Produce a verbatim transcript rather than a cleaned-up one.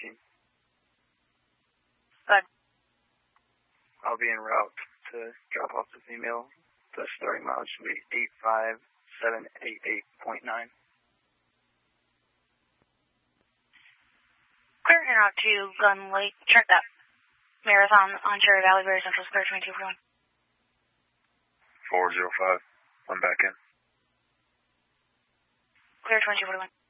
nineteen. Good. I'll be en route to drop off the female. The starting mileage should be eight five seven eight eight point nine. Clear en route to Gun Lake. Check that. Marathon on Cherry Valley, Berry Central, clear twenty-two forty-one. four zero five. I'm back in. Clear twenty-two forty-one.